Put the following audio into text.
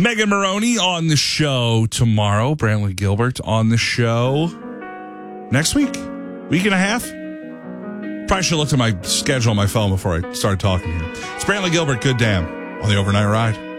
Megan Maroney on the show tomorrow. Brantley Gilbert on the show next week. Week and a half. Probably should have looked at my schedule on my phone before I started talking here. It's Brantley Gilbert, Good Damn, on the Overnight Ride.